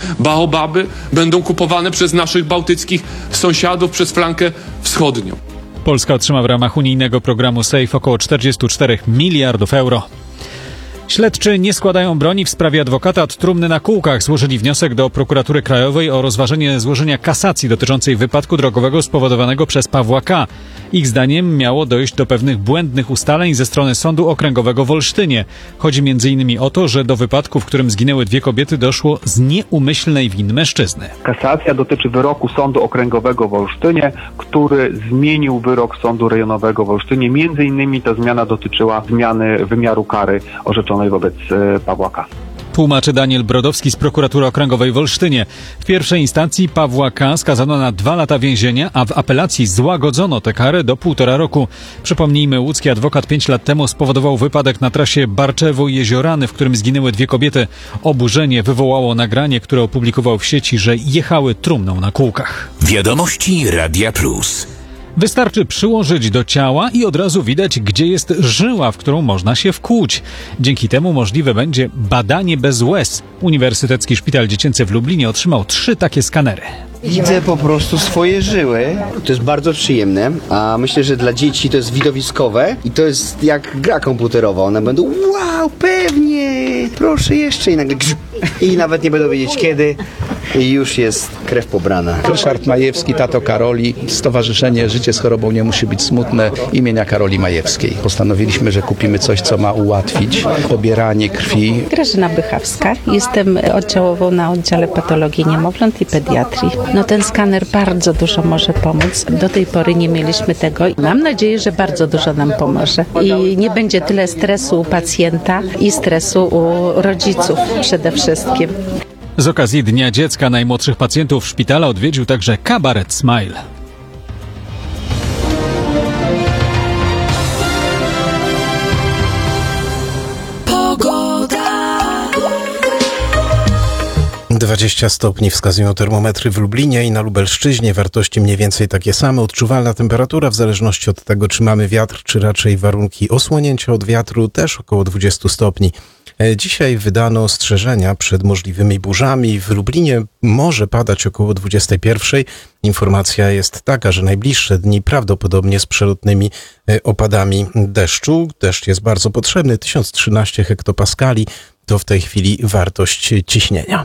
baobaby będą kupowane przez naszych bałtyckich sąsiadów, przez flankę wschodnią. Polska otrzyma w ramach unijnego programu SAFE około 44 miliardów euro. Śledczy nie składają broni w sprawie adwokata od trumny na kółkach. Złożyli wniosek do Prokuratury Krajowej o rozważenie złożenia kasacji dotyczącej wypadku drogowego spowodowanego przez Pawła K. Ich zdaniem miało dojść do pewnych błędnych ustaleń ze strony Sądu Okręgowego w Olsztynie. Chodzi m.in. o to, że do wypadku, w którym zginęły 2 kobiety, doszło z nieumyślnej winy mężczyzny. Kasacja dotyczy wyroku Sądu Okręgowego w Olsztynie, który zmienił wyrok Sądu Rejonowego w Olsztynie. Między innymi ta zmiana dotyczyła zmiany wymiaru kary orzeczonej wobec Pawła K. Tłumaczy Daniel Brodowski z Prokuratury Okręgowej w Olsztynie. W pierwszej instancji Pawła K. skazano na 2 lata więzienia, a w apelacji złagodzono tę karę do 1,5 roku. Przypomnijmy, łódzki adwokat 5 lat temu spowodował wypadek na trasie Barczewo-Jeziorany, w którym zginęły 2 kobiety. Oburzenie wywołało nagranie, które opublikował w sieci, że jechały trumną na kółkach. Wiadomości Radia Plus. Wystarczy przyłożyć do ciała i od razu widać, gdzie jest żyła, w którą można się wkłuć. Dzięki temu możliwe będzie badanie bez łez. Uniwersytecki Szpital Dziecięcy w Lublinie otrzymał 3 takie skanery. Widzę po prostu swoje żyły. To jest bardzo przyjemne, a myślę, że dla dzieci to jest widowiskowe i to jest jak gra komputerowa. One będą, wow, pewnie, proszę jeszcze i nagle i nawet nie będą wiedzieć kiedy i już jest krew pobrana. Ryszard Majewski, tato Karoli, Stowarzyszenie Życie z chorobą nie musi być smutne imienia Karoli Majewskiej. Postanowiliśmy, że kupimy coś, co ma ułatwić pobieranie krwi. Grażyna Bychawska, jestem oddziałową na oddziale patologii niemowląt i pediatrii. No ten skaner bardzo dużo może pomóc. Do tej pory nie mieliśmy tego. Mam nadzieję, że bardzo dużo nam pomoże. I nie będzie tyle stresu u pacjenta i stresu u rodziców przede wszystkim. Z okazji Dnia Dziecka najmłodszych pacjentów szpitala odwiedził także kabaret Smile. Pogoda. 20 stopni wskazują termometry w Lublinie i na Lubelszczyźnie. Wartości mniej więcej takie same. Odczuwalna temperatura w zależności od tego, czy mamy wiatr, czy raczej warunki osłonięcia od wiatru, też około 20 stopni. Dzisiaj wydano ostrzeżenia przed możliwymi burzami. W Lublinie może padać około 21. Informacja jest taka, że najbliższe dni prawdopodobnie z przelotnymi opadami deszczu. Deszcz jest bardzo potrzebny. 1013 hektopaskali to w tej chwili wartość ciśnienia.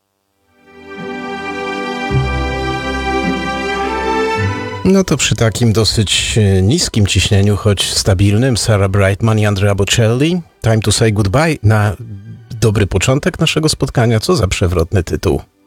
No to przy takim dosyć niskim ciśnieniu, choć stabilnym, Sarah Brightman i Andrea Bocelli, Time to Say Goodbye, na dobry początek naszego spotkania. Co za przewrotny tytuł.